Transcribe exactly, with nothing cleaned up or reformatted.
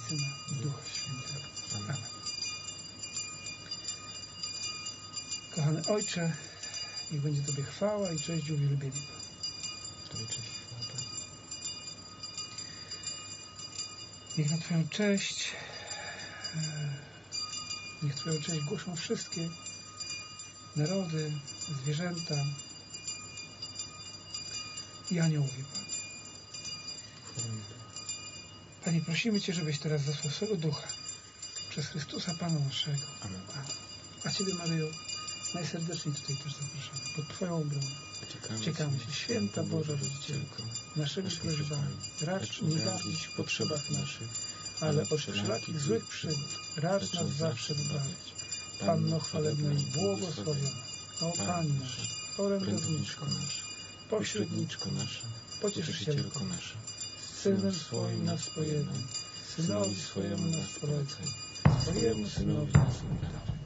Syna i Ducha Świętego. Amen. Kochany Ojcze, niech będzie Tobie chwała i cześć i uwielbienie. Tobie cześć i chwała. Niech na Twoją cześć, niech Twoją cześć głoszą wszystkie narody, zwierzęta i aniołowie, Panie. Panie, prosimy Cię, żebyś teraz zasłał swego Ducha przez Chrystusa Pana naszego. Amen. A Ciebie, Maryjo, najserdeczniej tutaj też zapraszamy. Pod Twoją obronę czekamy się, Święta Boża Rodzicielko, naszymi prośbami racz nie gardzić w potrzebach naszych, ale od wszelakich złych przygód racz nas zawsze wybawić. Panno chwalebna i błogosławiona, o Pani nasza, orędowniczko nasza, pośredniczko nasza, pocieszycielko nasza, z Synem swoim nas pojednaj, Synowi swojemu nas polecaj, swojemu Synowi nas oddaj.